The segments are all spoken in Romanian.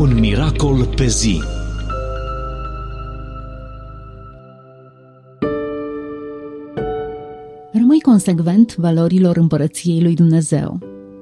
Un miracol pe zi. Rămâi consecvent valorilor împărăției lui Dumnezeu.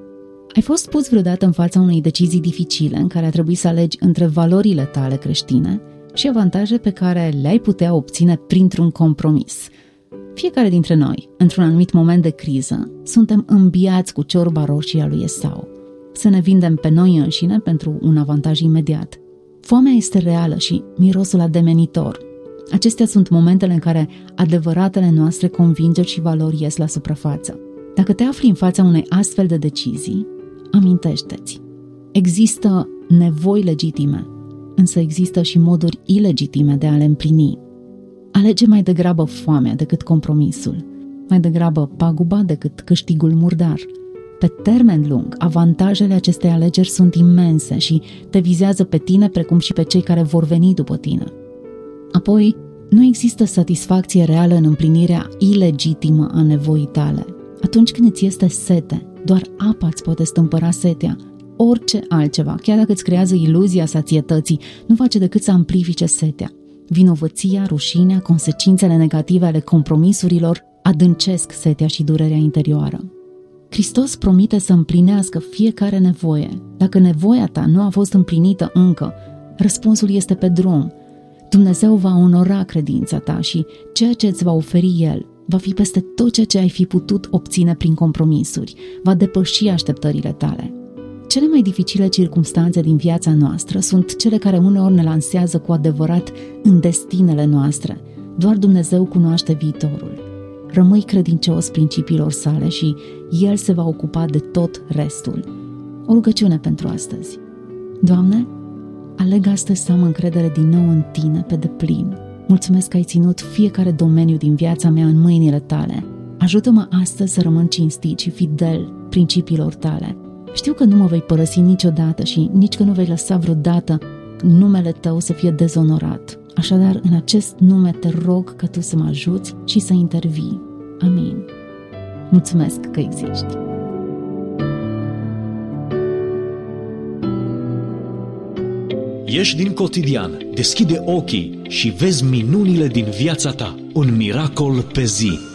Ai fost pus vreodată în fața unei decizii dificile în care a trebuit să alegi între valorile tale creștine și avantaje pe care le-ai putea obține printr-un compromis. Fiecare dintre noi, într-un anumit moment de criză, suntem îmbiați cu ciorba roșie a lui Esau. Să ne vindem pe noi înșine pentru un avantaj imediat. Foamea este reală și mirosul ademenitor. Acestea sunt momentele în care adevăratele noastre convingeri și valori ies la suprafață. Dacă te afli în fața unei astfel de decizii, amintește-ți. Există nevoi legitime, însă există și moduri ilegitime de a le împlini. Alege mai degrabă foamea decât compromisul, mai degrabă paguba decât câștigul murdar. Pe termen lung, avantajele acestei alegeri sunt imense și te vizează pe tine precum și pe cei care vor veni după tine. Apoi, nu există satisfacție reală în împlinirea ilegitimă a nevoii tale. Atunci când îți este sete, doar apa îți poate stâmpăra setea. Orice altceva, chiar dacă îți creează iluzia sațietății, nu face decât să amplifice setea. Vinovăția, rușinea, consecințele negative ale compromisurilor adâncesc setea și durerea interioară. Hristos promite să împlinească fiecare nevoie. Dacă nevoia ta nu a fost împlinită încă, răspunsul este pe drum. Dumnezeu va onora credința ta și ceea ce îți va oferi El va fi peste tot ceea ce ai fi putut obține prin compromisuri, va depăși așteptările tale. Cele mai dificile circumstanțe din viața noastră sunt cele care uneori ne lansează cu adevărat în destinele noastre. Doar Dumnezeu cunoaște viitorul. Rămâi credincios principiilor sale și El se va ocupa de tot restul. O rugăciune pentru astăzi. Doamne, aleg astăzi să am încredere din nou în Tine pe deplin. Mulțumesc că ai ținut fiecare domeniu din viața mea în mâinile Tale. Ajută-mă astăzi să rămân cinstit și fidel principiilor Tale. Știu că nu mă vei părăsi niciodată și nici că nu vei lăsa vreodată numele Tău să fie dezonorat. Așadar, în acest nume te rog că Tu să mă ajuți și să intervii. Amin. Mulțumesc că existi. Ieși din cotidian, deschide ochii și vezi minunile din viața ta. Un miracol pe zi.